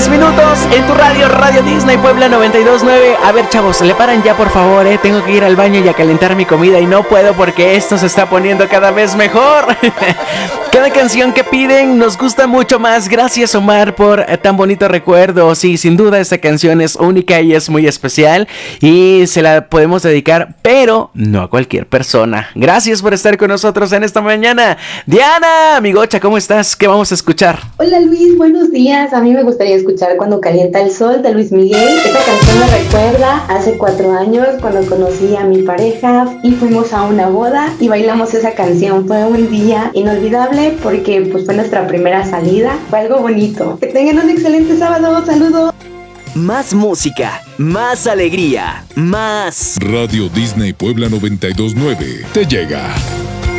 10 minutos en tu radio, Radio Disney Puebla 92.9. A ver, chavos, le paran ya, por favor, tengo que ir al baño y a calentar mi comida y no puedo porque esto se está poniendo cada vez mejor. Cada canción que piden nos gusta mucho más. Gracias, Omar, por tan bonito recuerdo. Sí, sin duda esta canción es única y es muy especial y se la podemos dedicar, pero no a cualquier persona. Gracias por estar con nosotros en esta mañana. Diana, amigocha, ¿cómo estás? ¿Qué vamos a escuchar? Hola Luis, buenos días. A mí me gustaría escuchar Cuando calienta el sol de Luis Miguel. Esta canción me recuerda hace 4 años cuando conocí a mi pareja y fuimos a una boda y bailamos esa canción. Fue un día inolvidable porque pues fue nuestra primera salida. Fue algo bonito. Que tengan un excelente sábado. Saludos. Más música, más alegría, más Radio Disney Puebla 92.9 te llega.